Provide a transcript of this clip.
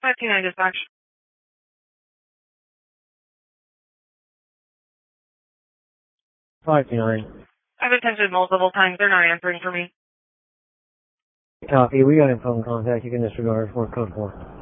529 dispatch. I've attempted multiple times. They're not answering for me. Copy. We got a phone contact. You can disregard for code 4.